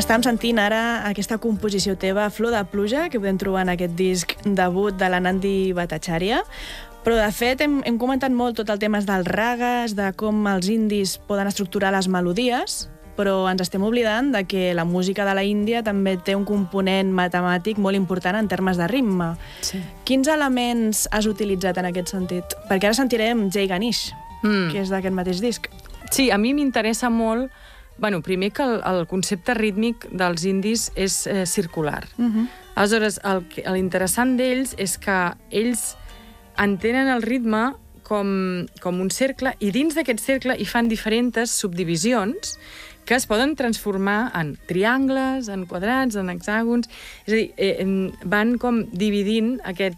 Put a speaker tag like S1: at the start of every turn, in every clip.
S1: Estàvem sentint ara aquesta composició teva, Flor de pluja, que podem trobar en aquest disc debut de la Nandi Bhattacharya. Però, de fet, hem comentat molt tot el tema dels ragas, de com els indis poden estructurar les melodies, però ens estem oblidant de que la música de la Índia també té un component matemàtic molt important en termes de ritme.
S2: Sí.
S1: Quins elements has utilitzat en aquest sentit? Perquè ara sentirem Jai Ganesh, que és d'aquest mateix disc.
S2: Sí, a mi m'interessa molt, primer que el concepte rítmic dels indis és circular. Aleshores, l'interessant d'ells és que ells entenen el ritme com un cercle, i dins d'aquest cercle hi fan diferents subdivisions que es poden transformar en triangles, en quadrats, en hexàgons. És a dir, van com dividint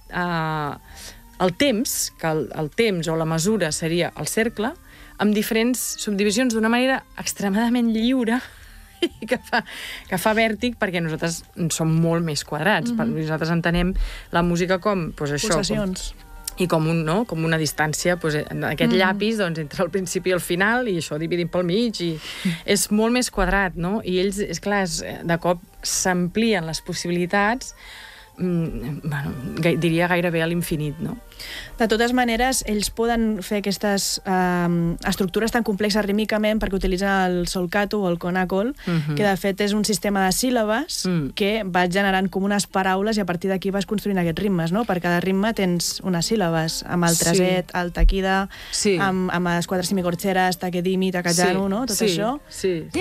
S2: el temps, que el temps o la mesura seria el cercle, amb diferents subdivisions d'una manera extremadament lliure i que fa vèrtic, perquè nosaltres som molt més quadrats. Nosaltres entenem la música com això,
S1: pulsacions.
S2: I com una distància, aquest llapis entre el principi i el final, i això dividint pel mig, i és molt més quadrat, no? I ells, és clar, de cop s'amplien les possibilitats, diria gairebé a l'infinit, no?
S1: De totes maneres, ells poden fer aquestes estructures tan complexes rítmicament perquè utilitzen el solcato o el conacol, que de fet és un sistema de síl·labes que va generant com unes paraules i a partir d'aquí vas construint aquests ritmes, no? Per cada ritme tens unes síl·labes, amb el traset, el taquida, amb les quatre semicorxeres, taquedimi, tacajano, no? Tot això.
S2: Sí.